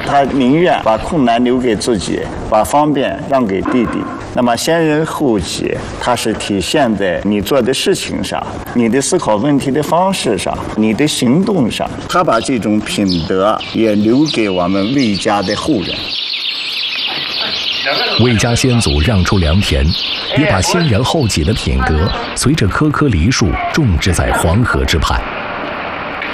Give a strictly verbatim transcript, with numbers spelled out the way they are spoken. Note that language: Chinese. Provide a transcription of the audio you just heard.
他宁愿把困难留给自己，把方便让给弟弟。那么先人后己，它是体现在你做的事情上，你的思考问题的方式上，你的行动上。他把这种品德也留给我们魏家的后人。 魏家先祖让出良田，也把先人后己的品格随着棵棵梨树种植在黄河之畔。